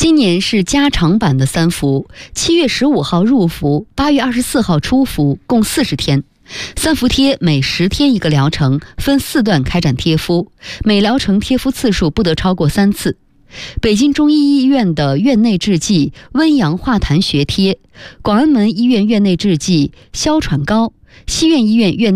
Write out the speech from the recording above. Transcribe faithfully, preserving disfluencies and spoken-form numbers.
今年是加长版的三伏，七月十五号入伏，八月二十四号出伏，共四十天。三伏贴每十天一个疗程，分四段开展贴敷，每疗程贴敷次数不得超过三次。北京中医医院的院内制剂温阳化痰穴贴，广安门医院院内制剂消喘膏，西苑医院院